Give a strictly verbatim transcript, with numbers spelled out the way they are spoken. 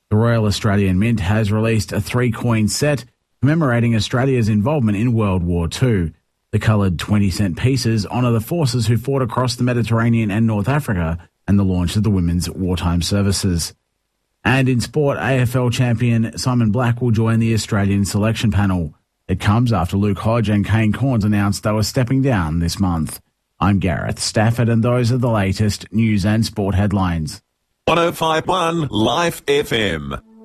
The Royal Australian Mint has released a three-coin set commemorating Australia's involvement in World War Two. The coloured twenty cent pieces honour the forces who fought across the Mediterranean and North Africa and the launch of the Women's Wartime Services. And in sport, A F L champion Simon Black will join the Australian selection panel. It comes after Luke Hodge and Kane Cornes announced they were stepping down this month. I'm Gareth Stafford, and those are the latest news and sport headlines. one oh five point one Life F M.